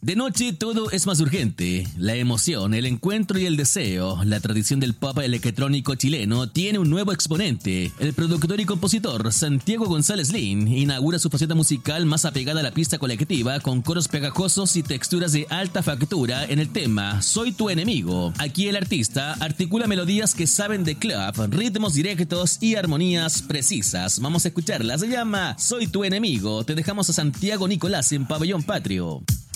De noche todo es más urgente. La emoción, el encuentro y el deseo. La tradición del pop electrónico chileno tiene un nuevo exponente. El productor y compositor Santiago González Lin inaugura su faceta musical más apegada a la pista colectiva con coros pegajosos y texturas de alta factura en el tema Soy tu enemigo. Aquí el artista articula melodías que saben de club, ritmos directos y armonías precisas. Vamos a escucharla. Se llama Soy tu enemigo. Te dejamos a Santiago Nicolás en Pabellón Patrio.